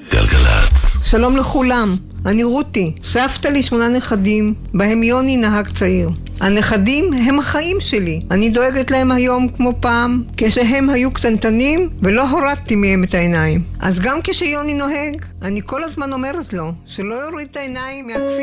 גלגלצ. שלום לכולם, אני רותי, סבתא לי 8 נכדים, בהם יוני נהג צעיר. הנכדים הם החיים שלי, אני דואגת להם היום כמו פעם, כשהם היו קטנטנים ולא הורדתי מהם את העיניים. אז גם כשיוני נוהג, אני כל הזמן אומרת לו שלא יוריד את העיניים מהכביש.